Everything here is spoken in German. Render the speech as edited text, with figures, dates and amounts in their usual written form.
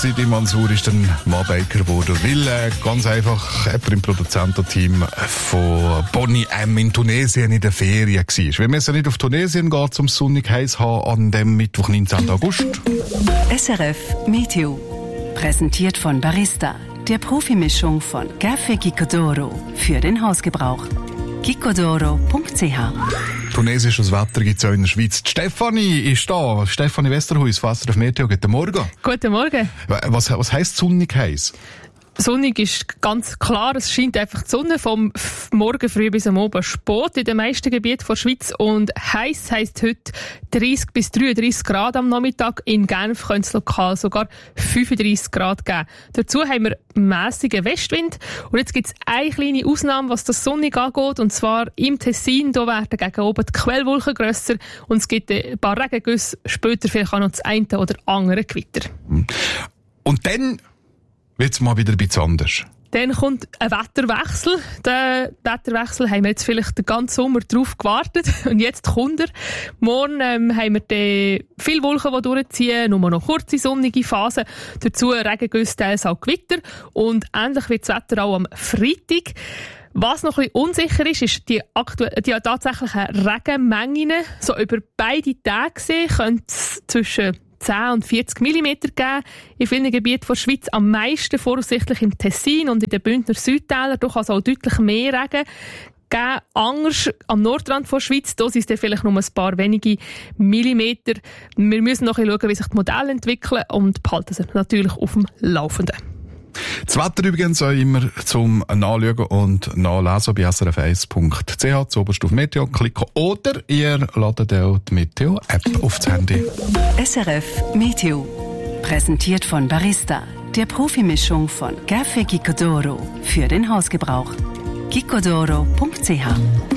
Sidi Mansour ist dann Mannbaker geworden, weil ganz einfach jemand im Produzententeam von Bonnie M in Tunesien in der Ferien war. Wir müssen nicht auf Tunesien gehen, zum sonnig heiß haben an dem Mittwoch, 19. August. SRF Meteo. Präsentiert von Barista, der Profimischung von Café Gicodoro für den Hausgebrauch. gicodoro.ch. Tunesisches Wetter gibt es auch in der Schweiz. Die Stefanie ist da. Stefanie Westerhuis, SRF Meteo. Guten Morgen. Guten Morgen. Was heisst sonnig heiß? Sonnig ist ganz klar, es scheint einfach die Sonne vom Morgen früh bis am Abend spät in den meisten Gebieten der Schweiz und heiß heisst heute 30 bis 33 Grad am Nachmittag. In Genf könnte es lokal sogar 35 Grad geben. Dazu haben wir mässigen Westwind und jetzt gibt es eine kleine Ausnahme, was das Sonnig angeht, und zwar im Tessin. Da werden gegen oben die Quellwolken grösser und es gibt ein paar Regengüsse, später vielleicht auch noch das eine oder andere Gewitter. Und dann wird's mal wieder ein bisschen anders. Dann kommt ein Wetterwechsel. Den Wetterwechsel haben wir jetzt vielleicht den ganzen Sommer drauf gewartet. Und jetzt kommt er. Morgen haben wir viele Wolken, die durchziehen, nur noch kurze sonnige Phasen. Dazu Regengüsse, teils auch Gewitter. Und ähnlich wird das Wetter auch am Freitag. Was noch ein bisschen unsicher ist, ist die tatsächlichen Regenmengen. So über beide Tage gesehen könnte es zwischen 10 und 40 mm geben. In vielen Gebieten der Schweiz am meisten voraussichtlich im Tessin und in den Bündner Südtälern durchaus auch deutlich mehr Regen geben. Anders am Nordrand der Schweiz, da sind es vielleicht nur ein paar wenige Millimeter. Wir müssen noch ein bisschen schauen, wie sich die Modelle entwickeln und behalten sie natürlich auf dem Laufenden. Das Wetter übrigens auch immer zum Nachschauen und Nachlesen bei srf1.ch, zuoberst auf Meteo klicken oder ihr ladet auch die Meteo-App aufs Handy. SRF Meteo. Präsentiert von Barista, der Profimischung von Café Gicodoro für den Hausgebrauch. gicodoro.ch